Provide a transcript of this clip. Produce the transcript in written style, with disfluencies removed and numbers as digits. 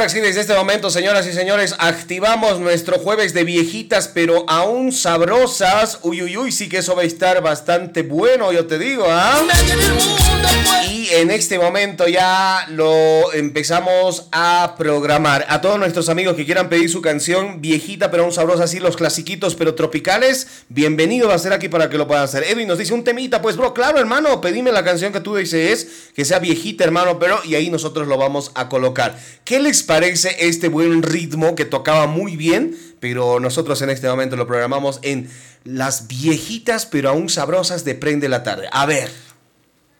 Ahora sí, desde este momento, señoras y señores, activamos nuestro jueves de viejitas, pero aún sabrosas. Uy, uy, uy, sí que eso va a estar bastante bueno, yo te digo, ¿ah? Y en este momento ya lo empezamos a programar. A todos nuestros amigos que quieran pedir su canción viejita, pero aún sabrosa, así los clasiquitos, pero tropicales, bienvenido va a ser aquí para que lo puedan hacer. Edwin nos dice un temita, pues bro, claro, hermano, pedime la canción que tú desees, que sea viejita, hermano, pero y ahí nosotros lo vamos a colocar. ¿Qué les parece este buen ritmo que tocaba muy bien? Pero nosotros en este momento lo programamos en las viejitas, pero aún sabrosas de Prende la Tarde. A ver.